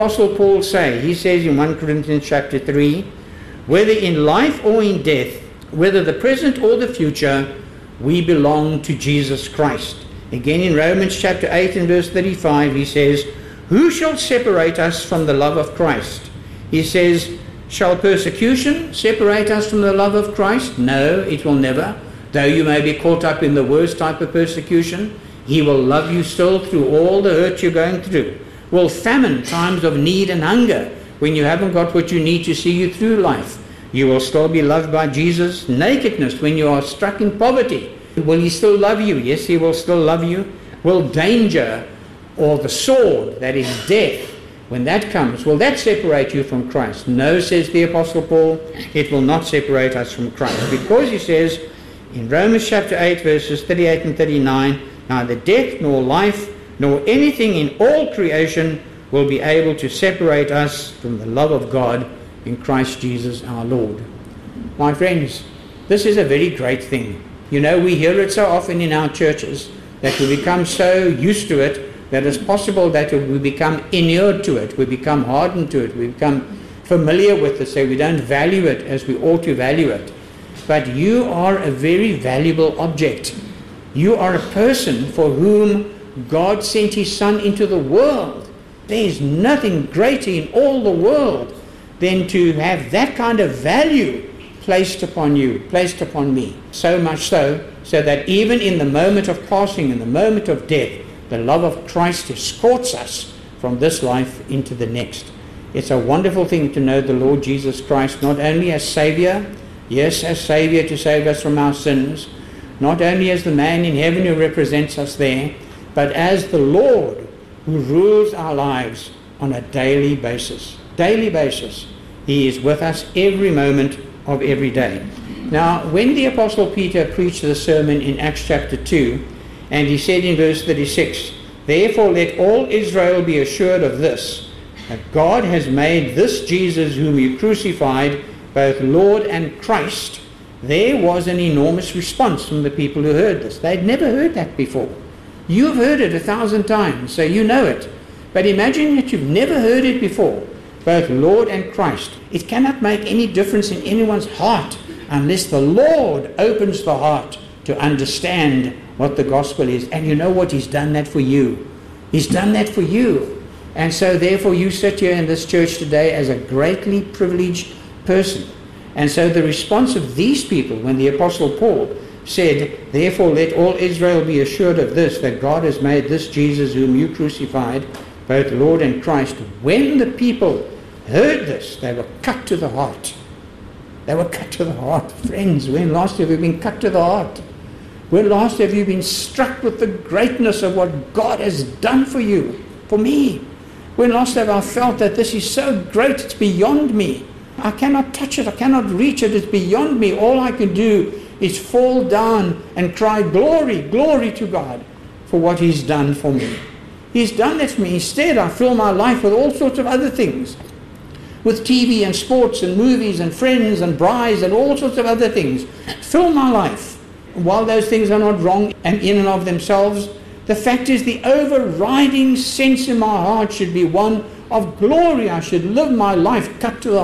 Apostle Paul say? He says in 1 Corinthians chapter 3, whether in life or in death, whether the present or the future, we belong to Jesus Christ. Again in Romans chapter 8 and verse 35, he says, who shall separate us from the love of Christ? He says, shall persecution separate us from the love of Christ? No, it will never. Though you may be caught up in the worst type of persecution, he will love you still through all the hurt you're going through. Will famine, times of need and hunger, when you haven't got what you need to see you through life, you will still be loved by Jesus. Nakedness, when you are struck in poverty, will he still love you? Yes, he will still love you. Will danger or the sword, that is death, when that comes, will that separate you from Christ? No, says the Apostle Paul, it will not separate us from Christ. Because he says in Romans chapter 8 verses 38 and 39, neither death nor life nor anything in all creation will be able to separate us from the love of God in Christ Jesus our Lord. My friends, this is a very great thing. You know, we hear it so often in our churches that we become so used to it that it's possible that we become inured to it, we become hardened to it, we become familiar with it, so we don't value it as we ought to value it. But you are a very valuable object. You are a person for whom God sent his Son into the world. There is nothing greater in all the world than to have that kind of value placed upon you, placed upon me. So much so that even in the moment of passing, in the moment of death, the love of Christ escorts us from this life into the next. It's a wonderful thing to know the Lord Jesus Christ not only as Savior, yes, as Savior to save us from our sins, not only as the man in heaven who represents us there, but as the Lord who rules our lives on a daily basis. Daily basis. He is with us every moment of every day. Now, when the Apostle Peter preached the sermon in Acts chapter 2, and he said in verse 36, therefore let all Israel be assured of this, that God has made this Jesus whom you crucified both Lord and Christ. There was an enormous response from the people who heard this. They'd never heard that before. You've heard it 1,000 times, so you know it. But imagine that you've never heard it before, both Lord and Christ. It cannot make any difference in anyone's heart unless the Lord opens the heart to understand what the gospel is. And you know what? He's done that for you. He's done that for you. And so therefore you sit here in this church today as a greatly privileged person. And so the response of these people, when the Apostle Paul said, therefore let all Israel be assured of this, that God has made this Jesus whom you crucified both Lord and Christ. When the people heard this, they were cut to the heart. They were cut to the heart. Friends, when last have you been cut to the heart? When last have you been struck with the greatness of what God has done for you, for me? When last have I felt that this is so great, it's beyond me. I cannot touch it, I cannot reach it, it's beyond me. All I can do is fall down and cry, glory, glory to God for what he's done for me. He's done that for me. Instead, I fill my life with all sorts of other things, with TV and sports and movies and friends and brides and all sorts of other things. Fill my life. While those things are not wrong and in and of themselves, the fact is the overriding sense in my heart should be one of glory. I should live my life cut to the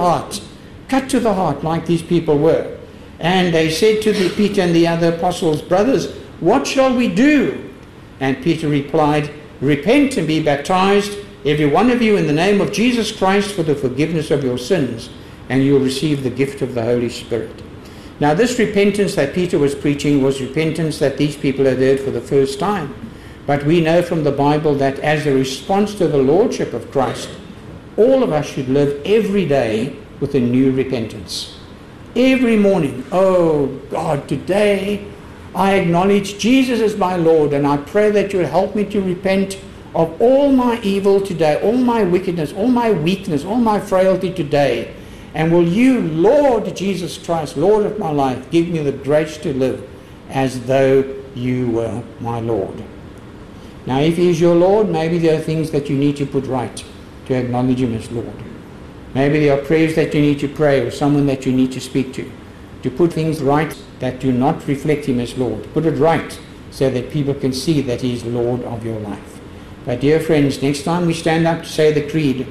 heart like these people were. And they said to Peter and the other apostles, brothers, what shall we do? And Peter replied, repent and be baptized, every one of you, in the name of Jesus Christ for the forgiveness of your sins, and you will receive the gift of the Holy Spirit. Now this repentance that Peter was preaching was repentance that these people had heard for the first time. But we know from the Bible that as a response to the Lordship of Christ, all of us should live every day with a new repentance. Every morning, oh God, today I acknowledge Jesus as my Lord, and I pray that you will help me to repent of all my evil today, all my wickedness, all my weakness, all my frailty today. And will you, Lord Jesus Christ, Lord of my life, give me the grace to live as though you were my Lord. Now, if he is your Lord, maybe there are things that you need to put right to acknowledge him as Lord. Maybe there are prayers that you need to pray, or someone that you need to speak to put things right that do not reflect him as Lord. Put it right so that people can see that he is Lord of your life. But dear friends, next time we stand up to say the creed,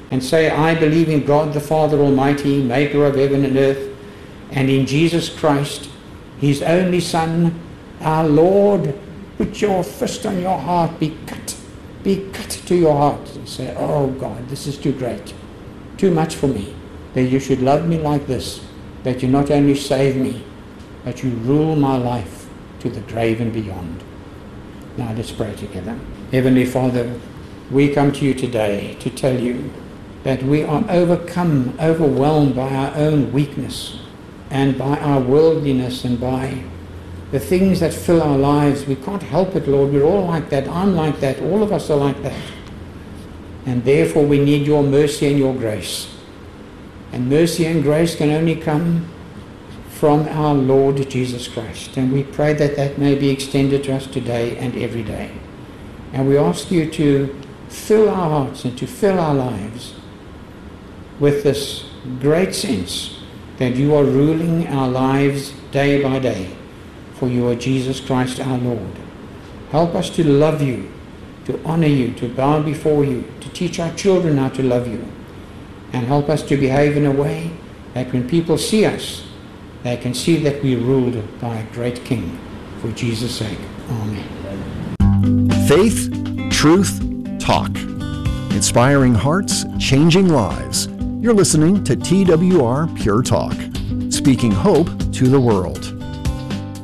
and say, I believe in God the Father Almighty, maker of heaven and earth, and in Jesus Christ, his only Son, our Lord. Put your fist on your heart, be cut to your heart, and say, oh God, this is too great, too much for me, that you should love me like this, that you not only save me, but you rule my life to the grave and beyond. Now let's pray together. Heavenly Father, we come to you today to tell you that we are overwhelmed by our own weakness and by our worldliness and by the things that fill our lives. We can't help it, Lord. We're all like that. I'm like that. All of us are like that. And therefore we need your mercy and your grace. And mercy and grace can only come from our Lord Jesus Christ. And we pray that that may be extended to us today and every day. And we ask you to fill our hearts and to fill our lives with this great sense that you are ruling our lives day by day, for you are Jesus Christ our Lord. Help us to love you, to honor you, to bow before you, to teach our children how to love you, and help us to behave in a way that when people see us, they can see that we ruled by a great King. For Jesus' sake, amen. Faith, truth, talk. Inspiring hearts, changing lives. You're listening to TWR Pure Talk, speaking hope to the world.